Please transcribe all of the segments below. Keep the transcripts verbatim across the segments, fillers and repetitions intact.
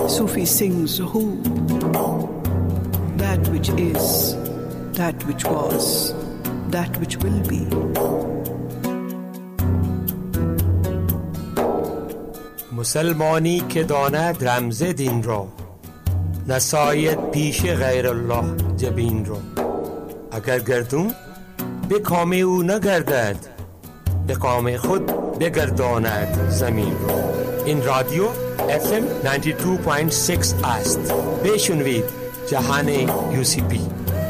Sufi sings who? That which is, that which was, that which will be. مسلمانی که داند رمز دین را، نساید پیش غیر الله جبین را. اگر گردون به کام او نگردد، به کام خود بگرداند زمین را. این رادیو اف ام نود و دو ممیز شش است. بشنوید جهان یو سی پی.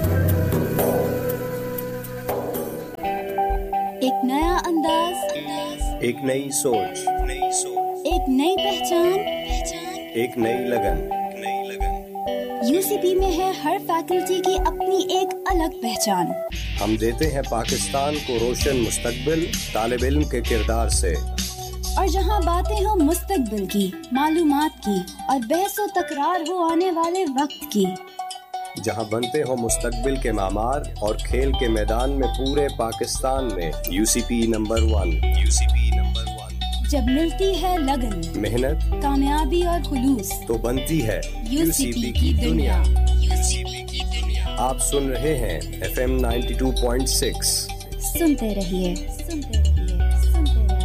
एक नया अंदाज, एक नई सोच, एक नई पहचान, एक नई लगन। यूसीपी में है हर फैकल्टी की अपनी एक अलग पहचान। हम देते हैं पाकिस्तान को रोशन मुस्तकबिल तालिब इल्म के किरदार से। और जहां बातें हो मुस्तकबिल की, मालूमात की और बहसो तकरार हो आने वाले वक्त की, जहां बनते हो मुस्तकबिल के मामार और खेल के मैदान में पूरे पाकिस्तान में UCP number one. UCP number one. जब मिलती है लगन, मेहनत, कामयाबी और खुलूस, तो बनती है यूसीपी की दुनिया। यूसीपी की दुनिया। आप सुन रहे हैं F M ninety two point six. सुनते रहिए, सुनते रहिए, सुनते रहिए।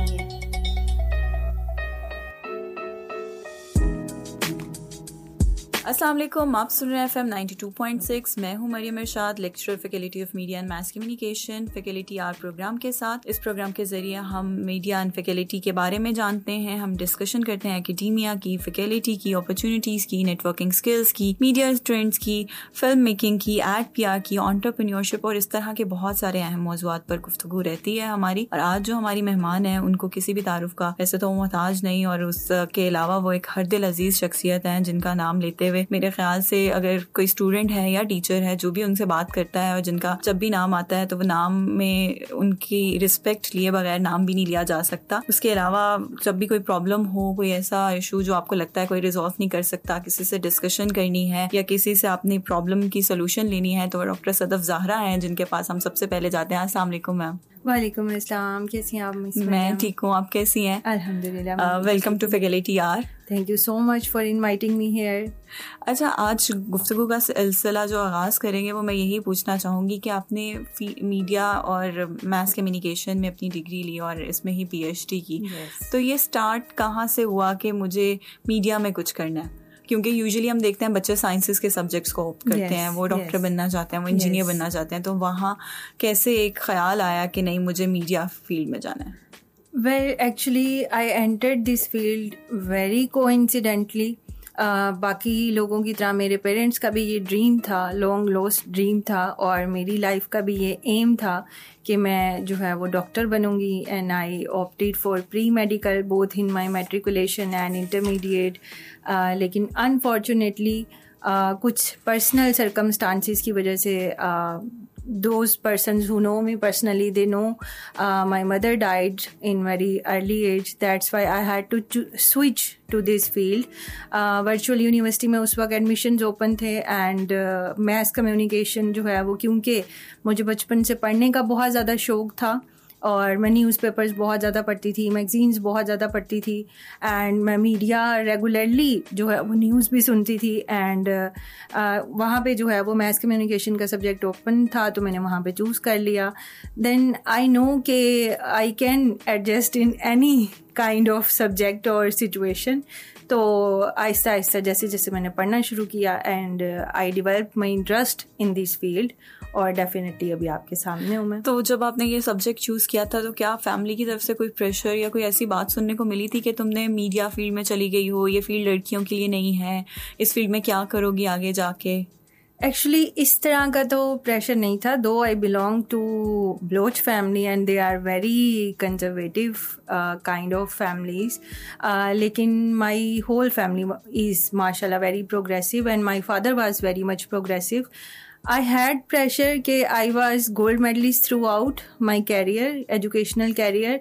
अस्सलाम वालेकुम, आप सुन रहे हैं F M ninety two point six. मैं हूं मरियम इरशाद, lecturer faculty of media and mass communication, faculty are programme के साथ। इस प्रोग्राम के जरिए हम मीडिया एंड फैकल्टी के बारे में जानते हैं। हम डिस्कशन करते हैं एकेडमिया की, फैकल्टी की, अपॉर्चुनिटीज़ की, नेटवर्किंग स्किल्स की, मीडिया ट्रेंड्स की, फिल्म मेकिंग की, एड पीआर की, एंटरप्रेन्योरशिप और इस तरह के बहुत सारे अहम मौज़ूआत पर गुफ्तगू रहती है हमारी। और आज जो हमारी मेहमान हैं उनको किसी भी तारुफ का वैसे तो मोहताज नहीं, और उसके अलावा वो एक हर दिल अजीज शख्सियत हैं जिनका नाम लेते हुए मेरे ख्याल से अगर कोई स्टूडेंट है या टीचर है जो भी उनसे बात करता है और जिनका जब भी नाम आता है तो वो नाम में उनकी रिस्पेक्ट लिए बगैर नाम भी नहीं लिया जा सकता। उसके अलावा जब भी कोई प्रॉब्लम हो, कोई ऐसा इशू जो आपको लगता है कोई रिजॉल्व नहीं कर सकता, किसी से डिस्कशन करनी है या किसी से अपनी प्रॉब्लम की सोल्यूशन लेनी है, तो डॉक्टर सदफ ज़हरा हैं जिनके पास हम सबसे पहले जाते हैं। अस्सलाम वालेकुम मैम। वालेकुम अस्सलाम, कैसी हैं आप? मैं ठीक हूँ, आप कैसी हैं? अल्हम्दुलिल्लाह। Welcome to faculty are. Thank you so much for inviting me here. अच्छा, आज गुफ्तगू का सिलसिला जो आगाज़ करेंगे वो मैं यही पूछना चाहूँगी कि आपने मीडिया और मास कम्युनिकेशन में अपनी डिग्री ली और इसमें ही पीएचडी की। yes. तो ये स्टार्ट कहाँ से हुआ कि मुझे मीडिया में कुछ करना है? क्योंकि यूजुअली हम देखते हैं बच्चे साइंसेस के सब्जेक्ट्स को ऑप्ट करते yes, हैं, वो डॉक्टर yes, बनना चाहते हैं, वो इंजीनियर yes. बनना चाहते हैं। तो वहाँ कैसे एक ख्याल आया कि नहीं मुझे मीडिया फील्ड में जाना है? Well, actually, I entered this field very coincidentally. Uh, बाकी लोगों की तरह मेरे पेरेंट्स का भी ये ड्रीम था, लॉन्ग लॉस्ट ड्रीम था, और मेरी लाइफ का भी ये एम था कि मैं जो है वो doctor बनूंगी। And I opted for pre medical both in my matriculation and intermediate. लेकिन अनफॉर्चुनेटली uh, कुछ पर्सनल सर्कमस्टांसिस की वजह से uh, those persons who know me personally, they know uh, my mother died in very early age. That's why I had to cho- switch to this field. uh, virtual university में उस वक्त admissions open थे, and uh, mass communication जो है वो, क्योंकि मुझे बचपन से पढ़ने का बहुत ज़्यादा शौक़ था और मैं न्यूज़पेपर्स बहुत ज़्यादा पढ़ती थी, मैगज़ीन्स बहुत ज़्यादा पढ़ती थी, एंड मैं मीडिया रेगुलरली जो है वो न्यूज़ भी सुनती थी। एंड uh, वहाँ पे जो है वो मैस कम्युनिकेशन का सब्जेक्ट ओपन था, तो मैंने वहाँ पे चूज़ कर लिया। देन आई नो कि I can adjust in any kind of subject और सिचुएशन। तो आहिस्ता आहिस्ता जैसे जैसे मैंने पढ़ना शुरू किया, and I develop my interest in this field, और डेफिनेटली अभी आपके सामने हूँ मैं। तो जब आपने ये सब्जेक्ट चूज़ किया था तो क्या फैमिली की तरफ से कोई प्रेशर या कोई ऐसी बात सुनने को मिली थी कि तुमने मीडिया फील्ड में चली गई हो, ये फील्ड लड़कियों के लिए नहीं है, इस फील्ड में क्या करोगी आगे जाके? एक्चुअली इस तरह का तो प्रेशर नहीं था, दो I belong to Baloch family and they are very conservative kind of families, लेकिन माई होल फैमिली इज़ माशाल्लाह very progressive, and my father was very much progressive. I had pressure कि I was gold medalist throughout my career, educational career,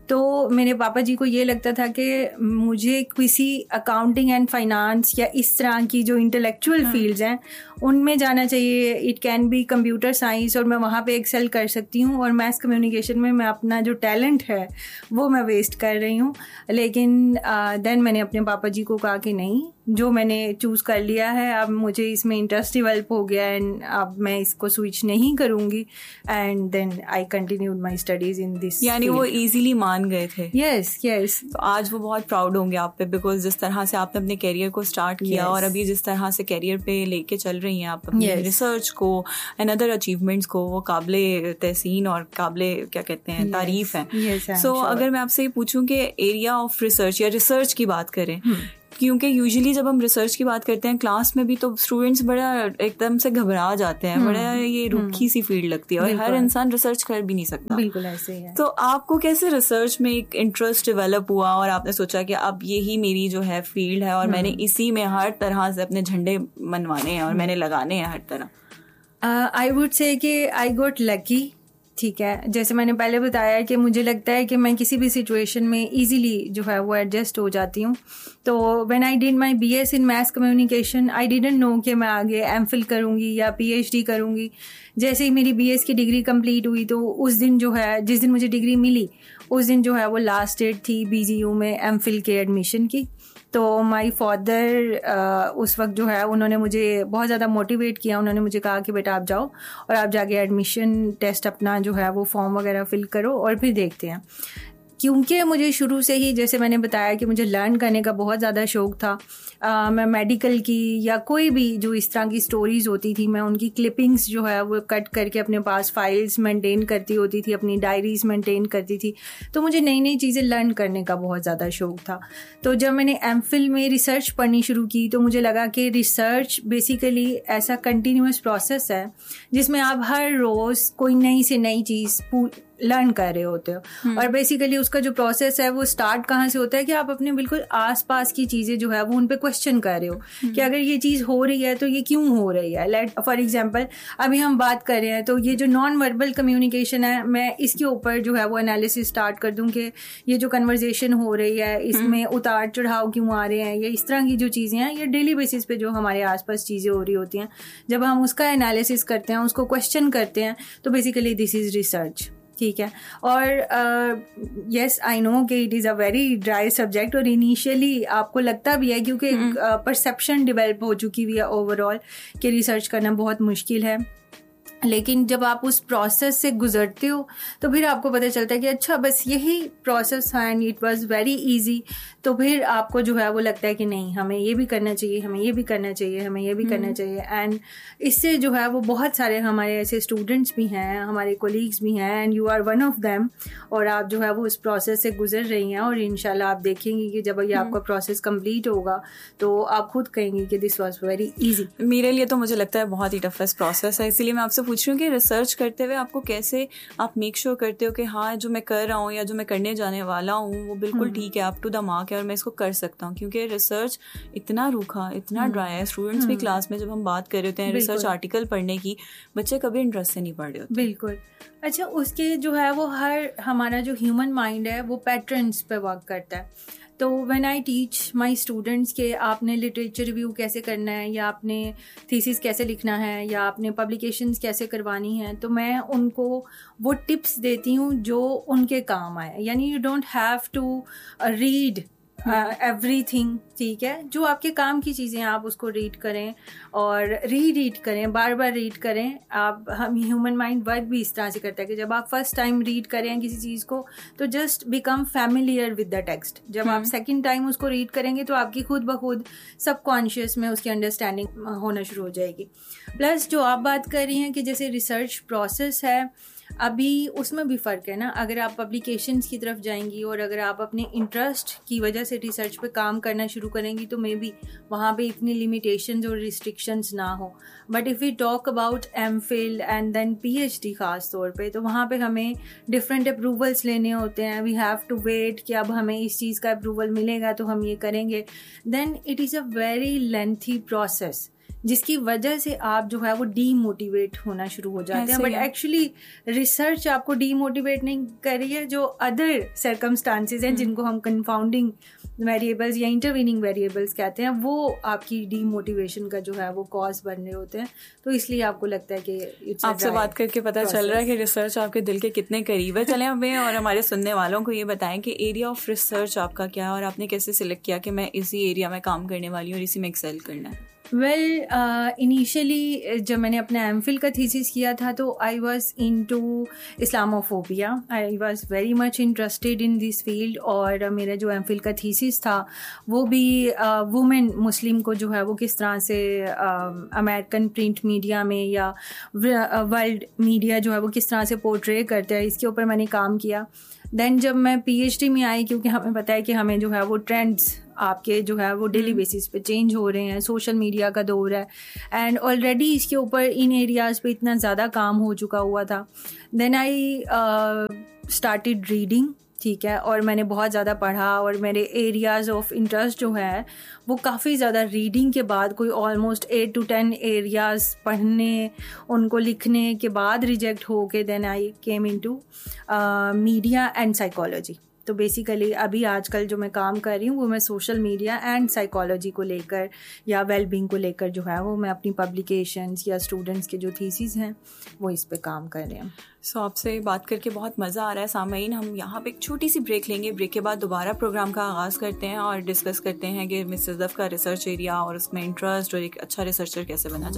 तो मेरे पापा जी को ये लगता था कि मुझे किसी अकाउंटिंग एंड फाइनेंस या इस तरह की जो इंटेलेक्चुअल फील्ड्स हैं उनमें जाना चाहिए. It can be computer science और मैं वहाँ पे एक्सेल कर सकती हूँ, और मैथ कम्युनिकेशन में मैं अपना जो टैलेंट है वो मैं वेस्ट कर रही हूँ. लेकिन देन uh, मैंने अपने पापा जी को कहा कि नहीं, जो मैंने चूज़ कर लिया है अब मुझे इसमें इंटरेस्ट डेवलप हो गया एंड अब मैं इसको स्विच नहीं करूँगी. And then I continued my studies in this. यानी वो इजीली मान गए थे. Yes yes. तो आज वो बहुत प्राउड होंगे आप पे, बिकॉज जिस तरह से आपने अपने करियर को स्टार्ट किया yes. और अभी जिस तरह से करियर पे लेके चल रही हैं आप अपनी रिसर्च yes. को एंड अदर अचीवमेंट्स को, वो काबिले तहसीन और काबिले क्या कहते हैं yes. तारीफ है. सो so, sure. अगर मैं आपसे ये पूछूं कि एरिया ऑफ रिसर्च या रिसर्च की बात करें, hmm. क्योंकि यूजुअली जब हम रिसर्च की बात करते हैं क्लास में भी तो स्टूडेंट्स बड़ा एकदम से घबरा जाते हैं, बड़ा ये रुखी सी फील्ड लगती है और हर इंसान रिसर्च कर भी नहीं सकता. बिल्कुल ऐसे ही है. तो आपको कैसे रिसर्च में एक इंटरेस्ट डेवलप हुआ और आपने सोचा कि अब यही मेरी जो है फील्ड है और मैंने इसी में हर तरह से अपने झंडे मनवाने हैं और मैंने लगाने हैं हर तरह? आई वुड से कि आई गॉट लकी. ठीक है, जैसे मैंने पहले बताया कि मुझे लगता है कि मैं किसी भी सिचुएशन में इजीली जो है वो एडजस्ट हो जाती हूँ. तो when I did my BS in math communication I didn't know कि मैं आगे एमफिल करूँगी या पीएचडी करूँगी. जैसे ही मेरी बीएस की डिग्री कंप्लीट हुई तो उस दिन जो है, जिस दिन मुझे डिग्री मिली उस दिन जो है वो लास्ट डेट थी बीजीयू में एमफिल के एडमिशन की. तो माई फादर उस वक्त जो है उन्होंने मुझे बहुत ज़्यादा मोटिवेट किया. उन्होंने मुझे कहा कि बेटा आप जाओ और आप जाके एडमिशन टेस्ट अपना जो है वो फॉर्म वगैरह फिल करो और फिर देखते हैं. क्योंकि मुझे शुरू से ही, जैसे मैंने बताया कि मुझे लर्न करने का बहुत ज़्यादा शौक़ था. आ, मैं मेडिकल की या कोई भी जो इस तरह की स्टोरीज़ होती थी मैं उनकी क्लिपिंग्स जो है वो कट करके अपने पास फाइल्स मेंटेन करती होती थी, अपनी डायरीज़ मेंटेन करती थी. तो मुझे नई नई चीज़ें लर्न करने का बहुत ज़्यादा शौक़ था. तो जब मैंने एमफिल में रिसर्च पढ़नी शुरू की तो मुझे लगा कि रिसर्च बेसिकली ऐसा कंटिन्यूस प्रोसेस है जिसमें आप हर रोज़ कोई नई से नई चीज़ लर्न कर रहे होते हो. और बेसिकली उसका जो प्रोसेस है वो स्टार्ट कहाँ से होता है कि आप अपने बिल्कुल आसपास की चीज़ें जो है वो उन पे क्वेश्चन कर रहे हो कि अगर ये चीज़ हो रही है तो ये क्यों हो रही है. लेट फॉर एग्जांपल अभी हम बात कर रहे हैं तो ये जो नॉन वर्बल कम्युनिकेशन है, मैं इसके ऊपर जो है वो एनालिसिस स्टार्ट कर दूं कि ये जो कन्वर्जेशन हो रही है इसमें उतार चढ़ाव क्यों आ रहे हैं, या इस तरह की जो चीज़ें हैं ये डेली बेसिस पे जो हमारे आसपास चीज़ें हो रही होती हैं, जब हम उसका एनालिसिस करते हैं, उसको क्वेश्चन करते हैं, तो बेसिकली दिस इज़ रिसर्च. ठीक है. और यस आई नो कि it is a very dry subject और इनिशियली आपको लगता भी है क्योंकि परसेप्शन डेवलप हो चुकी हुई है ओवरऑल कि रिसर्च करना बहुत मुश्किल है. लेकिन जब आप उस प्रोसेस से गुजरते हो तो फिर आपको पता चलता है कि अच्छा बस यही प्रोसेस है and it was very easy. तो फिर आपको जो है वो लगता है कि नहीं, हमें ये भी करना चाहिए, हमें ये भी करना चाहिए, हमें ये भी करना चाहिए. एंड इससे जो है वो बहुत सारे हमारे ऐसे स्टूडेंट्स भी हैं, हमारे कोलीग्स भी हैं, and you are one of them. और आप जो है वो उस प्रोसेस से गुजर रही हैं और इंशाल्लाह आप देखेंगी कि जब ये आपका प्रोसेस कंप्लीट होगा तो आप खुद कहेंगी कि दिस वाज वेरी इजी. मेरे लिए तो मुझे लगता है बहुत ही टफेस्ट प्रोसेस है. इसलिए मैं आपसे पूछ रही हूँ कि रिसर्च करते हुए आपको कैसे आप मेक श्योर करते हो कि हाँ जो मैं कर रहा हूँ या जो मैं करने जाने वाला हूँ वो बिल्कुल ठीक है, अप टू द मार्क है और मैं इसको कर सकता हूँ. क्योंकि रिसर्च इतना रूखा, इतना ड्राई है. स्टूडेंट्स भी क्लास में जब हम बात कर रहे होते हैं रिसर्च आर्टिकल पढ़ने की, बच्चे कभी इंटरेस्ट से नहीं पढ़ रहे होते. बिल्कुल. अच्छा, उसके जो है वो हर हमारा जो ह्यूमन माइंड है वो पैटर्न्स पे वर्क करता है. तो when I teach my students के आपने लिटरेचर रिव्यू कैसे करना है, या आपने थीसिस कैसे लिखना है, या आपने पब्लिकेशंस कैसे करवानी है, तो मैं उनको वो टिप्स देती हूँ जो उनके काम आए. यानी you don't have to read everything. ठीक है, जो आपके काम की चीज़ें आप उसको रीड करें और री रीड करें, बार बार रीड करें. आप हम ह्यूमन माइंड वर्क भी इस तरह से करता है कि जब आप फर्स्ट टाइम रीड करें किसी चीज़ को तो just become familiar with the text. जब आप सेकंड टाइम उसको रीड करेंगे तो आपकी खुद ब खुद सबकॉन्शियस में उसकी अंडरस्टैंडिंग होना शुरू हो जाएगी. प्लस जो आप बात कर रही हैं कि जैसे रिसर्च प्रोसेस है, अभी उसमें भी फ़र्क है ना. अगर आप पब्लिकेशंस की तरफ जाएंगी और अगर आप अपने इंटरेस्ट की वजह से रिसर्च पे काम करना शुरू करेंगी तो मे बी वहाँ पे इतनी लिमिटेशंस और रिस्ट्रिक्शंस ना हो. But if we talk about M Phil and then PhD खास तौर पे, तो वहाँ पे हमें डिफरेंट अप्रूवल्स लेने होते हैं. वी हैव टू वेट कि अब हमें इस चीज़ का अप्रूवल मिलेगा तो हम ये करेंगे. Then it is a very lengthy process जिसकी वजह से आप जो है वो डीमोटिवेट होना शुरू हो जाते हैं. बट एक्चुअली रिसर्च आपको डीमोटिवेट नहीं कर रही है, जो अदर सर्कमस्टांसेस हैं जिनको हम कंफाउंडिंग वेरिएबल्स या इंटरवीनिंग वेरिएबल्स कहते हैं, वो आपकी डीमोटिवेशन का जो है वो कॉज बन रहे होते हैं. तो इसलिए आपको लगता है कि आपसे बात करके पता चल रहा है कि रिसर्च आपके दिल के कितने करीब है. चलें हमें और हमारे सुनने वालों को ये बताएं कि एरिया ऑफ रिसर्च आपका क्या है और आपने कैसे सिलेक्ट किया कि मैं इसी एरिया में काम करने वाली हूँ और इसी में एक्सेल करना है. वेल इनिशियली जब मैंने अपना एम फिल का थीसिस किया था तो I was into Islamophobia. I was very much interested in this field और मेरा जो एम फिल का थीसिस था वो भी वुमेन uh, मुस्लिम को जो है वो किस तरह से अमेरिकन प्रिंट मीडिया में या वर्ल्ड मीडिया जो है वो किस तरह से पोर्ट्रे करते हैं, इसके ऊपर मैंने काम किया. देन जब मैं पीएचडी में आई, क्योंकि हमें पता है कि हमें जो है वो ट्रेंड्स आपके जो है वो डेली बेसिस पे चेंज हो रहे हैं, सोशल मीडिया का दौर है एंड ऑलरेडी इसके ऊपर इन एरियाज़ पे इतना ज़्यादा काम हो चुका हुआ था. देन आई स्टार्टेड रीडिंग, ठीक है, और मैंने बहुत ज़्यादा पढ़ा और मेरे एरियाज़ ऑफ इंटरेस्ट जो है वो काफ़ी ज़्यादा रीडिंग के बाद कोई almost eight to ten areas पढ़ने, उनको लिखने के बाद रिजेक्ट हो के then I came into media and psychology. तो बेसिकली अभी आजकल जो मैं काम कर रही हूँ वो मैं सोशल मीडिया एंड साइकोलॉजी को लेकर या वेलबींग को लेकर जो है वो मैं अपनी पब्लिकेशंस या स्टूडेंट्स के जो थीसिस हैं वो इस पे काम कर रहे हैं. सो so, आपसे बात करके बहुत मज़ा आ रहा है. सामईन, हम यहाँ पे एक छोटी सी ब्रेक लेंगे. ब्रेक के बाद दोबारा प्रोग्राम का आगाज़ करते हैं और डिस्कस करते हैं कि मिस सदफ का रिसर्च एरिया और उसमें इंटरेस्ट और एक अच्छा रिसर्चर कैसे बना जाए.